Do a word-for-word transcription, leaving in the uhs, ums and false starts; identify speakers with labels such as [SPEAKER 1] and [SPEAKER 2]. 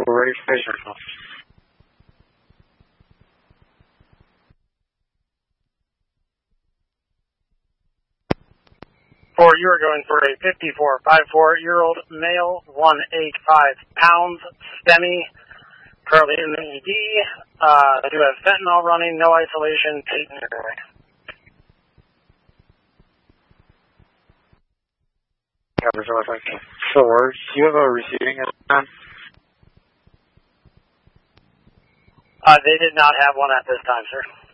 [SPEAKER 1] we're ready for patient.
[SPEAKER 2] Four, you are going for a fifty-four, fifty-four-year-old male, one hundred eighty-five pounds, STEMI, currently in the E D. Uh, they do have fentanyl running, no isolation, patent airway.
[SPEAKER 1] Covers what I can. Four, do you have a receiving at the time?
[SPEAKER 2] Uh, they did not have one at this time, sir.